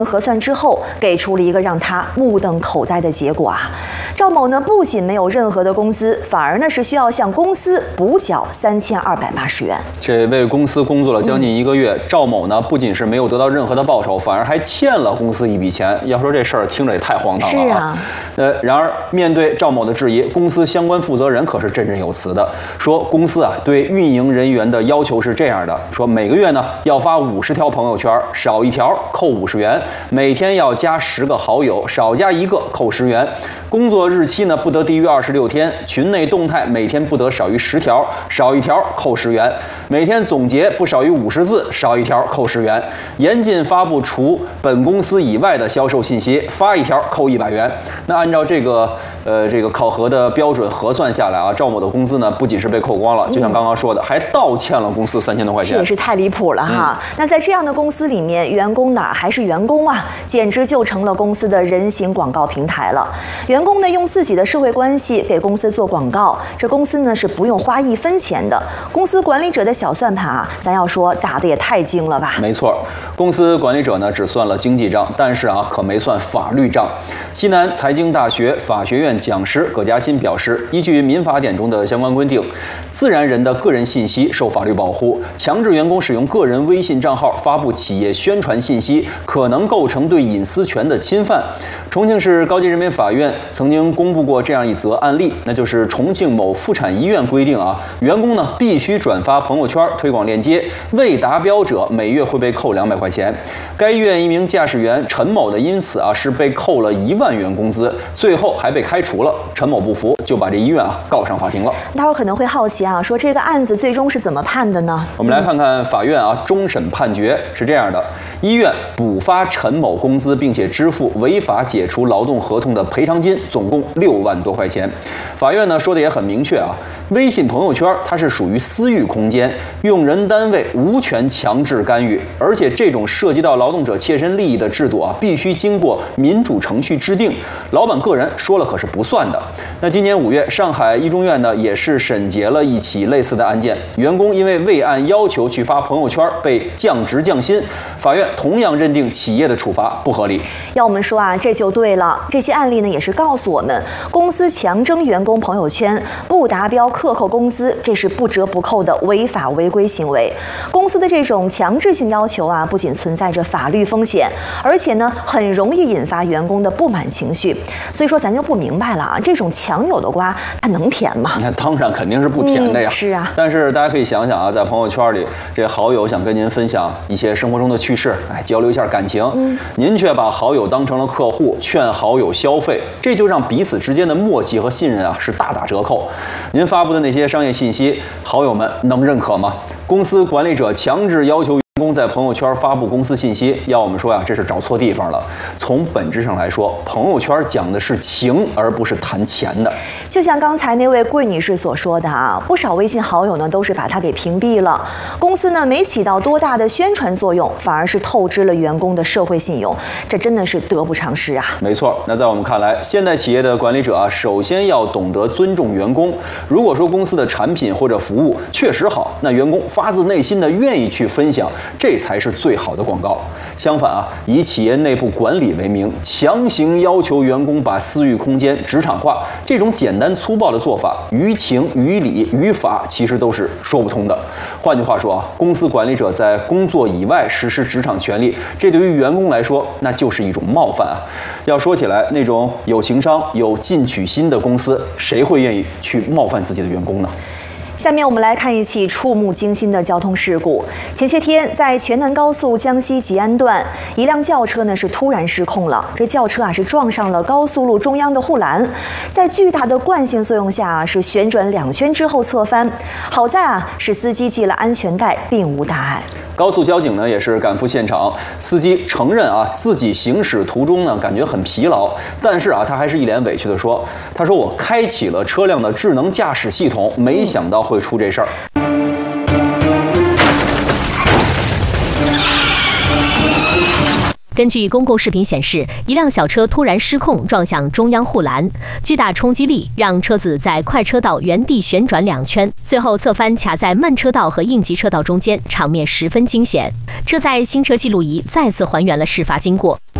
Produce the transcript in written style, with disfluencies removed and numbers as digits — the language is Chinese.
核算之后，给出了一个让他目瞪口呆的结果啊！赵某呢不仅没有任何的工资，反而呢是需要向公司补缴3280元。 这为公司工作了将近1个月，赵某呢不仅是没有得到任何的报酬，反而还欠了公司一笔钱。要说这事儿听着也太荒唐了。 是啊。 然而面对赵某的质疑，公司相关负责人可是振振有词的，说公司啊对运营人员的要求是这样的，说每个月呢要发50条朋友圈，少1条扣50元，每天要加10个好友，少加1个扣10元。工作日期呢不得低于26天，群内动态每天不得少于10条，少1条扣10元。每天总结不少于50字，少1条扣10元。严禁发布除本公司以外的销售信息，发1条扣100元。那按照这个考核的标准核算下来啊，赵某的工资呢不仅是被扣光了，就像刚刚说的，还倒欠了公司3000多块钱。 这也是太离谱了哈！那在这样的公司里面，员工哪还是员工啊？简直就成了公司的人形广告平台了。员工呢用自己的社会关系给公司做广告，这公司呢是不用花1分钱的。公司管理者的小算盘啊，咱要说打得也太精了吧？ 没错，公司管理者呢只算了经济账，但是啊可没算法律账。西南财经大学法学院讲师葛佳欣表示，依据民法典中的相关规定，自然人的个人信息受法律保护，强制员工使用个人微信账号发布企业宣传信息，可能构成对隐私权的侵犯。重庆市高级人民法院曾经公布过这样一则案例，那就是重庆某妇产医院规定啊，员工呢必须转发朋友圈推广链接，未达标者每月会被扣200块钱。该医院一名驾驶员陈某呢，因此啊是被扣了1万元工资，最后还被开除了。陈某不服，就把这医院啊告上法庭了。 大伙可能会好奇啊，说这个案子最终是怎么判的呢？ 我们来看看法院啊终审判决是这样的：医院补发陈某工资，并且支付违法解除劳动合同的赔偿金，总共6万多块钱。法院呢说的也很明确啊，微信朋友圈它是属于私域空间，用人单位无权强制干预，而且这种涉及到劳动者切身利益的制度啊，必须经过民主程序制定，老板个人说了可是不算的。那今年5月，上海一中院呢也是审结了一起类似的案件，员工因为未按要求去发朋友圈被降职降薪，法院同样认定企业的处罚不合理。 要我们说啊，这就对了。这些案例呢也是告诉我们，公司强征员工朋友圈不达标克扣工资，这是不折不扣的违法违规行为。公司的这种强制性要求啊，不仅存在着法律风险，而且呢很容易引发员工的不满情绪。所以说咱就不明白了啊，这种强扭的瓜它能甜吗？ 那当然肯定是不甜的呀。 是啊。 但是大家可以想想啊，在朋友圈里，这好友想跟您分享一些生活中的趣事，交流一下感情，您却把好友当成了客户，劝好友消费，这就让彼此之间的默契和信任啊是大打折扣。您发布的那些商业信息，好友们能认可吗？公司管理者强制要求员工在朋友圈发布公司信息，要我们说呀，这是找错地方了。从本质上来说，朋友圈讲的是情，而不是谈钱的。 就像刚才那位桂女士所说的啊，不少微信好友呢都是把她给屏蔽了。公司呢没起到多大的宣传作用，反而是透支了员工的社会信用，这真的是得不偿失啊。 没错，那在我们看来，现代企业的管理者啊，首先要懂得尊重员工。如果说公司的产品或者服务确实好，那员工发自内心的愿意去分享，这才是最好的广告。相反啊，以企业内部管理为名，强行要求员工把私域空间职场化，这种简单粗暴的做法，于情于理于法其实都是说不通的。换句话说啊，公司管理者在工作以外实施职场权利，这对于员工来说那就是一种冒犯啊。要说起来，那种有情商有进取心的公司，谁会愿意去冒犯自己的员工呢？ 下面我们来看一起触目惊心的交通事故。前些天，在全南高速江西吉安段，一辆轿车呢是突然失控了。这轿车啊是撞上了高速路中央的护栏，在巨大的惯性作用下是旋转2圈之后侧翻。好在啊是司机系了安全带，并无大碍。 高速交警呢也是赶赴现场，司机承认啊自己行驶途中呢感觉很疲劳，但是啊他还是一脸委屈地说，他说我开启了车辆的智能驾驶系统，没想到会出这事儿。 根据公共视频显示，一辆小车突然失控撞向中央护栏，巨大冲击力让车子在快车道原地旋转2圈，最后侧翻卡在慢车道和应急车道中间，场面十分惊险。这在行车记录仪再次还原了事发经过。